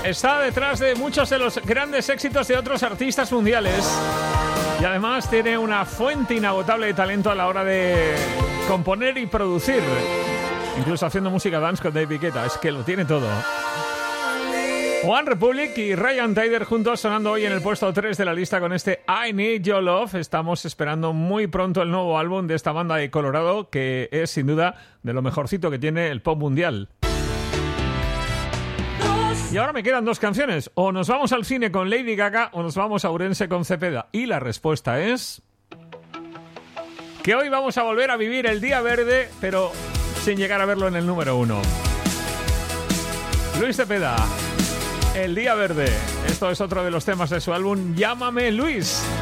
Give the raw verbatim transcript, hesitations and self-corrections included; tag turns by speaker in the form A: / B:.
A: está detrás de muchos de los grandes éxitos de otros artistas mundiales y además tiene una fuente inagotable de talento a la hora de componer y producir, incluso haciendo música dance con David Guetta. Es que lo tiene todo. One Republic y Ryan Tedder juntos sonando hoy en el puesto tres de la lista con este I Need Your Love. Estamos esperando muy pronto el nuevo álbum de esta banda de Colorado, que es sin duda de lo mejorcito que tiene el pop mundial. Y ahora me quedan dos canciones. O nos vamos al cine con Lady Gaga o nos vamos a Ourense con Cepeda. Y la respuesta es que hoy vamos a volver a vivir el Día Verde, pero sin llegar a verlo en el número uno. Luis Cepeda, El Día Verde. Esto es otro de los temas de su álbum Llámame Luis.